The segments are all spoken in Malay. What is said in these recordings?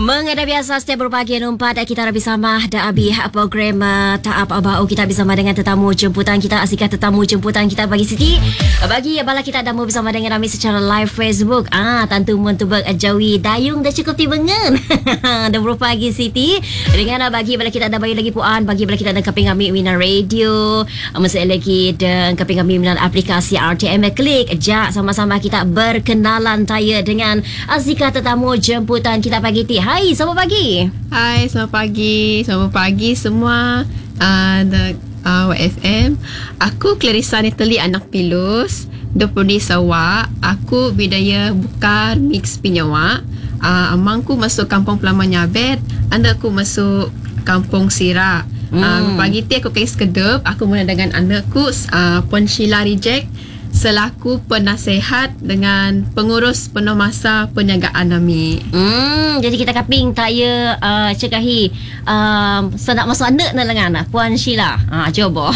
Mengenai biasa setiap berpagi numpat kita bersama dah habis program tak apa-apa kita bersama dengan tetamu jemputan kita asikah tetamu jemputan kita bagi Siti bagi bala kita dah bersama dengan kami secara live Facebook tentu mentubak jawi dayung dah cukup tibengan dah berpagi Siti dengan bagi bala kita dah bagi lagi puan bagi bala kita dan kaping kami minan radio masih lagi dan kaping kami minan aplikasi RTM Klik jak sama-sama kita berkenalan taya dengan asikah tetamu jemputan kita pagi ti. Hai, selamat pagi. Hai, selamat pagi. Selamat pagi semua. YFM. Aku Clarissa Natalie anak Pilus, Deputi Sarawak. Aku bidaya Bukar Mix Pinyawa. Amangku masuk Kampung Pelaman Nyabet, anakku masuk Kampung Sira. Pagi ti aku kais kedep. Aku mula dengan anakku Puan Sheila Reject selaku penasihat dengan pengurus penuh masa penjagaan kami. Jadi kita kaping taya cekahi senak masuk anak na lengan Puan Sheila. Coba.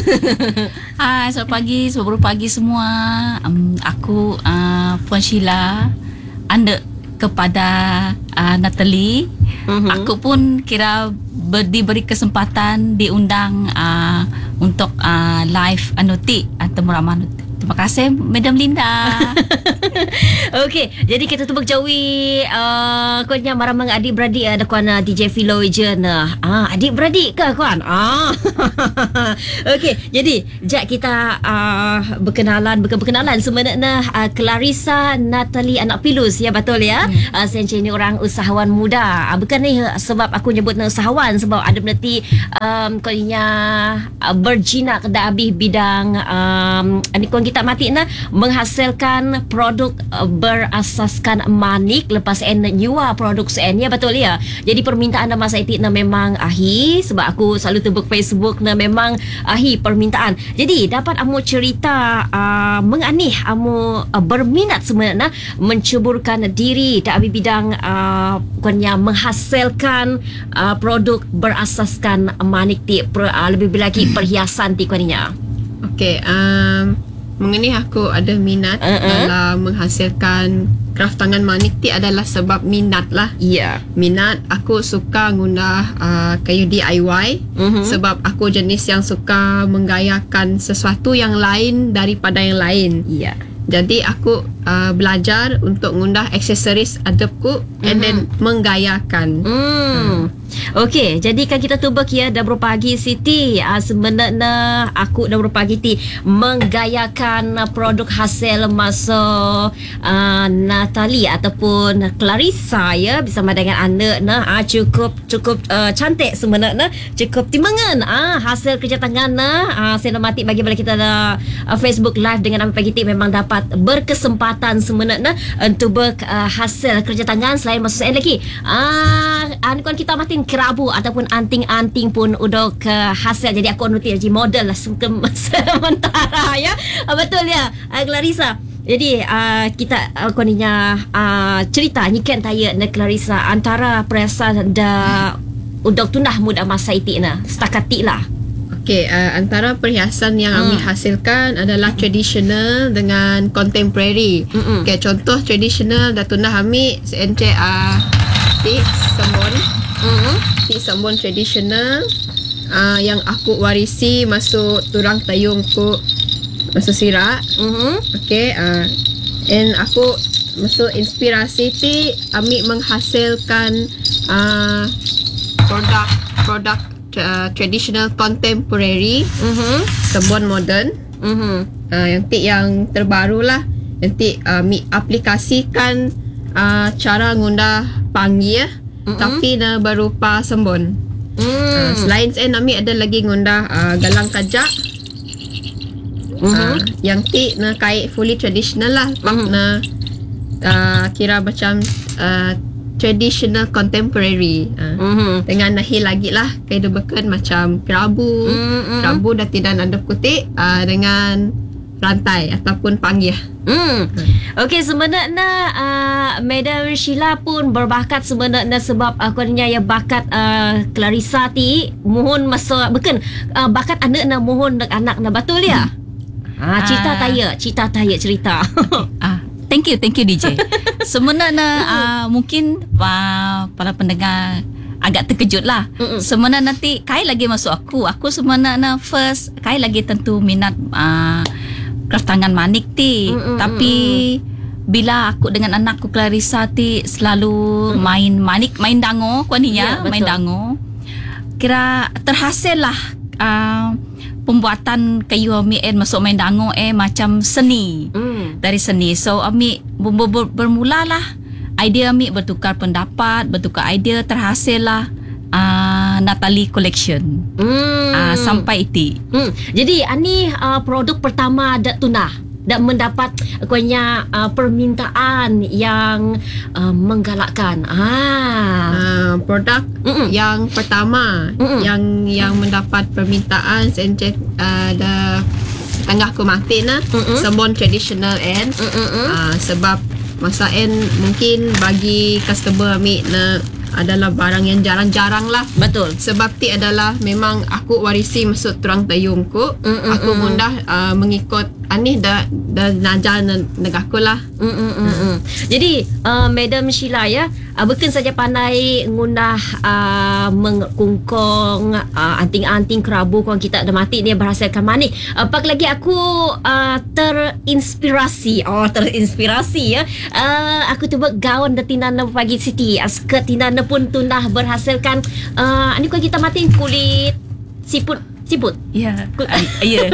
Hai, selamat pagi semua. Aku Puan Sheila, anak kepada Natalie. Aku pun kira diberi kesempatan diundang untuk live anuti atau meraman. Terima kasih Madam Linda. Okey, jadi kita tu berjawi kuannya marang adik-beradik ada kuan DJ Philo je nah. Adik-beradik ke kuan? Okey, jadi jak kita berkenalan sebenarnya Clarissa Natalie anak Pilus ya betul ya. Saya ni orang usahawan muda. Bukan ni sebab aku nyebut usahawan sebab ada berarti kuannya berjinak dah habis bidang ni kuan kita mati menghasilkan produk berasaskan manik lepas nyua produk sen ya betul ya. Jadi permintaan masa itu memang sebab aku selalu tebuk Facebook memang permintaan. Jadi dapat amu cerita menganih amu berminat sebenarnya menceburkan diri tak bidang kuannya menghasilkan produk berasaskan manik lebih lagi perhiasan ti kuannya. Okey, mengenai aku ada minat dalam menghasilkan kraft tangan manik ti adalah sebab minat lah. Ya. Minat, aku suka ngundah kayu DIY sebab aku jenis yang suka menggayakan sesuatu yang lain daripada yang lain. Ya. Jadi aku belajar untuk ngundah aksesoris adabku and then menggayakan. Okey, jadi kan kita tubak ya dah berpagi Siti. Sebenarnya aku dah berpagi ti menggayakan produk hasil masa Natalie ataupun Clarissa ya bersama dengan anak cukup cantik sebenarnya, cukup timbangan hasil kerja tangan sinematik bagi kita ada Facebook live dengan pagi ti memang dapat berkesempatan sebenarnya untuk hasil kerja tangan selain masa lagi kan kita matin kerabu ataupun anting-anting pun udah ke hasil. Jadi aku nuti jadi model lah sementara ya. Betul ya Clarissa. Jadi kita koninya cerita nyikan taya na Clarissa antara perasaan da udah tunah muda masa itu setakat lah. Okey, antara perhiasan yang kami hasilkan adalah tradisional dengan contemporary. Okey, contoh tradisional dah tunah kami seence ti sambun tradisional yang aku warisi masuk turang tayungku masuk Sira. Okey, and aku masuk inspirasi ti kami menghasilkan produk traditional contemporary sambun modern yang terbaru lah nanti aplikasikan cara ngundah panggil tapi berupa sembun. Selain nami ada lagi ngundah galang kajak yang kait fully traditional lah kira macam traditional contemporary dengan nahi lagi lah kaya beken macam kerabu dah tidak ada kutik dengan rantai ataupun panggil. Okey, sebenarnya Madam Sheila pun berbakat sebenarnya sebab akunya ya bakat Clarissa ti mohon masa bukan bakat anak na mohon anak na betul ya. Cerita taya cerita. Thank you DJ. Sebenarnya mungkin para pendengar agak terkejut lah. Sebenarnya nanti Kai lagi masuk aku sebenarnya first Kai lagi tentu minat craft tangan manik ti. Tapi bila aku dengan anakku Clarissa ti selalu main manik, main dango kuaninya, main dango. Kira terhasil lah pembuatan kayu ami masuk main dango macam seni. Dari seni. So ami bermulalah idea ami bertukar pendapat, bertukar idea, terhasil lah Natalie Collection. Sampai itu. Jadi ani produk pertama dak tunah dan mendapat kuanya permintaan yang menggalakkan. Produk yang pertama yang mendapat permintaan ada tengah aku mati sabun traditional sebab masa mungkin bagi customer amik adalah barang yang jarang-jarang lah. Betul. Sebab ti adalah memang aku warisi masuk turang tayung ku. Aku mudah mengikut ani dah najar negaku lah. Jadi Madam Sheila ya, bukan saja pandai ngundah mengkungkong anting-anting kerabu kau kita ada mati dia berhasilkan manik. Pak lagi aku terinspirasi ya. Aku tu buat gaun detinana pagi Siti. Skirt tinana pun tundah berhasilkan ni kau kita mati kulit siput. Ya. Ya.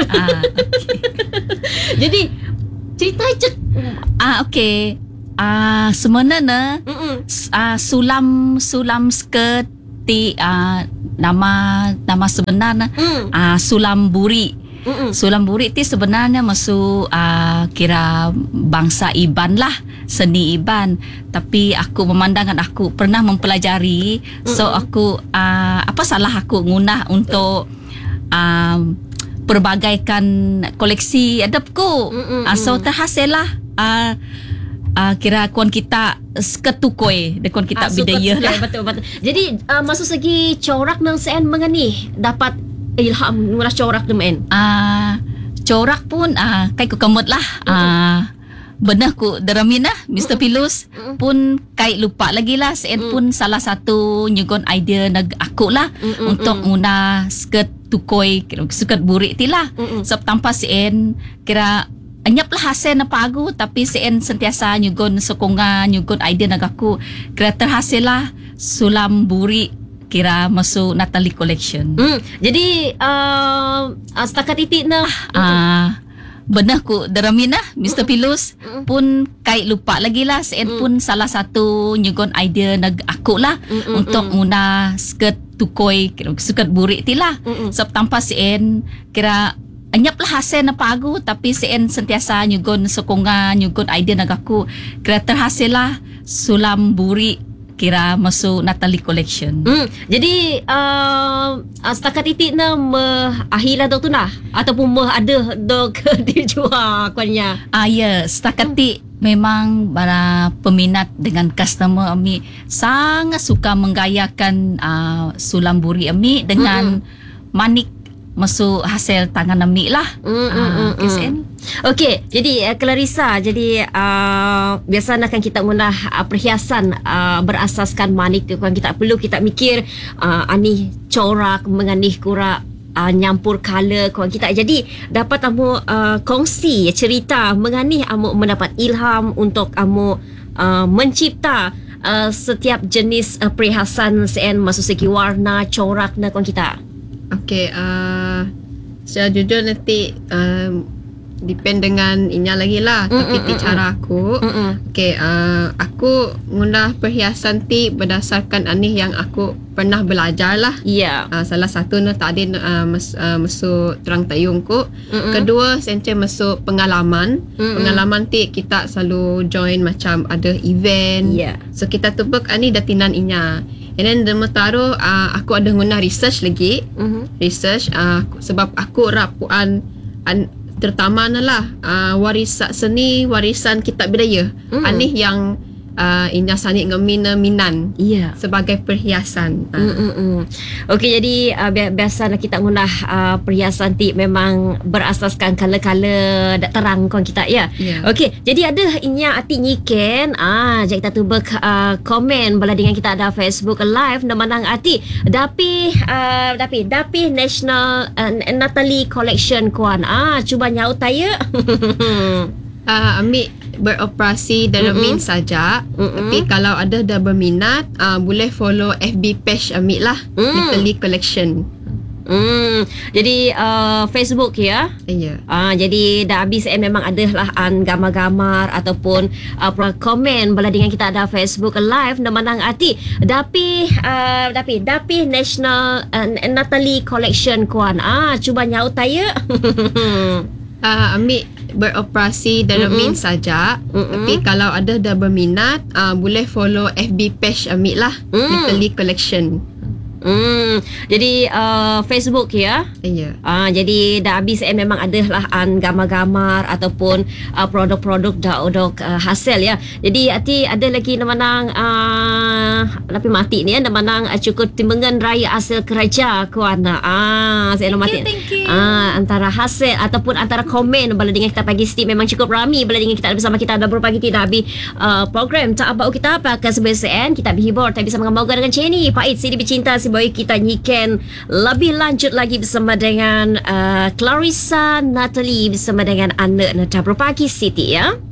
Jadi cerita je. Okey. Sebenarnya sulam skirt ti nama sebenarnya sulam buri. Sulam buri ti sebenarnya masuk kira bangsa Iban lah, seni Iban. Tapi aku memandangkan aku pernah mempelajari, so aku apa salah aku ngunah untuk perbagaikan koleksi adabku. So terhasil lah kira kuan kita ketukoi dekon kita bidaya lah. Betul. Jadi masuk segi corak nang sen mengenih dapat ilham ngulas corak demen. Corak pun kai ku kemut lah. Benar ku deramin lah Mr. Pilus pun kai lupa lagi lah. Sen pun salah satu nyugon idea aku lah untuk guna skirt tukoi, skirt burik ti lah. Sebab tanpa sen kira anyap lah hasil na pagu, tapi sen sentiasa nyugon sokongan, nyugon idea nagaku. Kira terhasil lah sulam burik kira masuk Natalie Collection. Jadi setakat titik na benar ku deramin lah Mr. Pilus pun kai lupa lagi lah. Sen pun salah satu nyugon idea aku lah untuk guna skirt tukoi, skirt burik ti lah. Sebab tanpa sen kira anyap lah hasil na pagu, tapi sen sentiasa nyugon sokongan, nyugon idea nagaku. Kira terhasil lah sulam burik kira masuk Natalie Collection. Jadi setakat titik na akhirlah dok tu nah ataupun ada dok dijual kuannya. Ya, setakat ti memang para peminat dengan customer ami sangat suka menggayakan sulam buri ami dengan manik masuk hasil tangan ami lah. Okey, jadi Clarissa, jadi biasanya kan kita guna perhiasan berasaskan manik tu kan kita perlu kita mikir ani corak menganih kura nyampur color kan kita. Jadi dapat amu kongsi cerita menganih amu mendapat ilham untuk amu mencipta setiap jenis perhiasan sen masuk segi warna corak na kan kita. Okey, secara jujur nanti depend dengan inya lagi lah. Tapi cara aku okey, aku ngundah perhiasan ti berdasarkan anih yang aku pernah belajar lah. Ya. Salah satu tadi masuk terang tayungku. Kedua sence masuk pengalaman. Pengalaman ti kita selalu join macam ada event. So kita tebak ani datinan inya. And then demetaru aku ada guna research lagi. Research sebab aku rapuan terutama lah warisan seni, warisan kitab budaya. Anih yang Inya sanit ngemina minan Ya. sebagai perhiasan. Okey, jadi biasa kita guna perhiasan ti memang berasaskan color-color dak terang kon kita ya. Ya. Okey, jadi ada inya ati nyiken jadi kita tu komen bala dengan kita ada Facebook live nama nang ati dapi National Natalie Collection kuan. Cuba nyaut taya. Ambil beroperasi Daramin saja. Tapi kalau ada dah berminat, boleh follow FB page Ambil lah, Natalie Collection. Jadi Facebook ya. Ya. Jadi dah habis memang ada lah gambar-gambar ataupun komen bala dengan kita ada Facebook live nama nang ati dapi National Natalie Collection kuan. Cuba nyaut taya. Ambil beroperasi Daramin saja. Tapi kalau ada dah berminat, boleh follow FB page Ambil lah, Natalie Collection. Jadi Facebook ya. Ya. Jadi dah habis memang ada lah gambar-gambar ataupun produk-produk daudok hasil ya. Jadi ati ada lagi nama nang tapi mati ni nama nang cukup timbangan raya hasil kerja kuan. Saya mati. Antara hasil ataupun antara komen bala dengan kita pagi setiap memang cukup ramai bala dengan kita bersama kita ada berbagi tidak habis program tak apa kita apa ke sebesaran kita berhibur tapi bisa mengambil dengan Ceni Pait Sidi Bercinta si boy kita nyiken lebih lanjut lagi bersama dengan Clarissa Natalie bersama dengan anak Nata Berbagi Siti ya.